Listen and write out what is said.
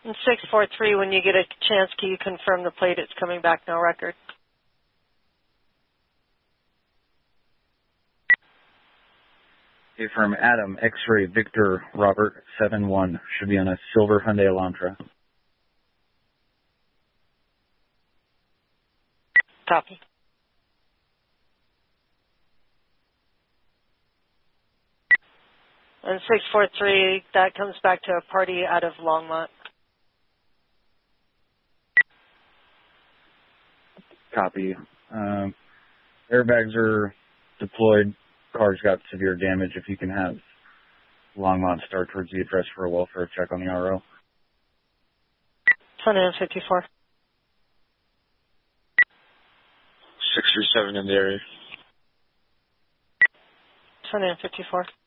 And 643, when you get a chance, can you confirm the plate? It's coming back, no record. Okay, from Adam, X-ray, Victor, Robert, 7-1. Should be on a silver Hyundai Elantra. Copy. And 643, that comes back to a party out of Longmont. Copy. Airbags are deployed. Car's got severe damage. If you can have Longmont start towards the address for a welfare check on the RO. 1054. 637 in the area. 1054.